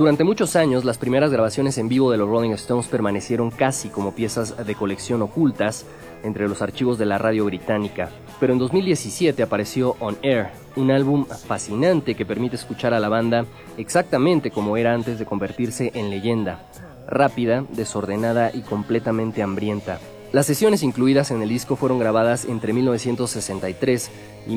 Durante muchos años, las primeras grabaciones en vivo de los Rolling Stones permanecieron casi como piezas de colección ocultas entre los archivos de la radio británica. Pero en 2017 apareció On Air, un álbum fascinante que permite escuchar a la banda exactamente como era antes de convertirse en leyenda: rápida, desordenada y completamente hambrienta. Las sesiones incluidas en el disco fueron grabadas entre 1963 y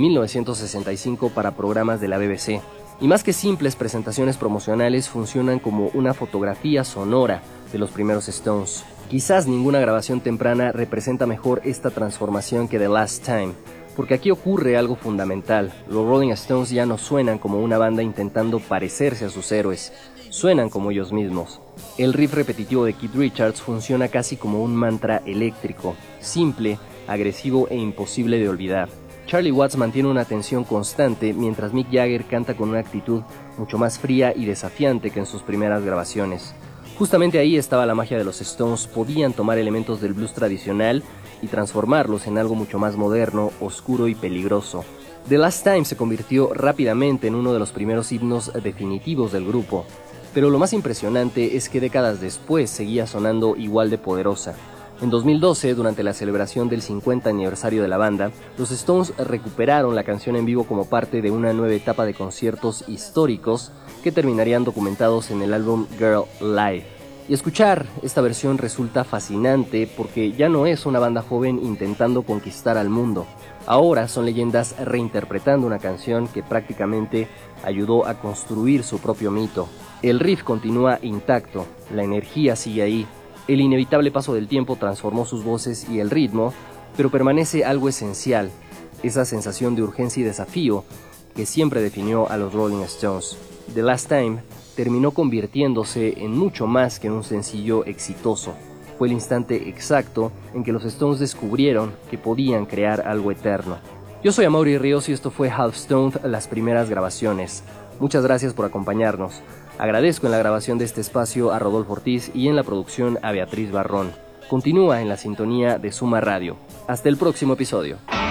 1965 para programas de la BBC. Y más que simples presentaciones promocionales, funcionan como una fotografía sonora de los primeros Stones. Quizás ninguna grabación temprana representa mejor esta transformación que The Last Time, porque aquí ocurre algo fundamental. Los Rolling Stones ya no suenan como una banda intentando parecerse a sus héroes, suenan como ellos mismos. El riff repetitivo de Keith Richards funciona casi como un mantra eléctrico, simple, agresivo e imposible de olvidar. Charlie Watts mantiene una tensión constante, mientras Mick Jagger canta con una actitud mucho más fría y desafiante que en sus primeras grabaciones. Justamente ahí estaba la magia de los Stones. Podían tomar elementos del blues tradicional y transformarlos en algo mucho más moderno, oscuro y peligroso. The Last Time se convirtió rápidamente en uno de los primeros himnos definitivos del grupo, pero lo más impresionante es que décadas después seguía sonando igual de poderosa. En 2012, durante la celebración del 50 aniversario de la banda, los Stones recuperaron la canción en vivo como parte de una nueva etapa de conciertos históricos que terminarían documentados en el álbum Girl Live. Y escuchar esta versión resulta fascinante porque ya no es una banda joven intentando conquistar al mundo. Ahora son leyendas reinterpretando una canción que prácticamente ayudó a construir su propio mito. El riff continúa intacto, la energía sigue ahí. El inevitable paso del tiempo transformó sus voces y el ritmo, pero permanece algo esencial, esa sensación de urgencia y desafío que siempre definió a los Rolling Stones. The Last Time terminó convirtiéndose en mucho más que un sencillo exitoso. Fue el instante exacto en que los Stones descubrieron que podían crear algo eterno. Yo soy Amaury Ríos y esto fue Half Stoned, las primeras grabaciones. Muchas gracias por acompañarnos. Agradezco en la grabación de este espacio a Rodolfo Ortiz y en la producción a Beatriz Barrón. Continúa en la sintonía de Suma Radio. Hasta el próximo episodio.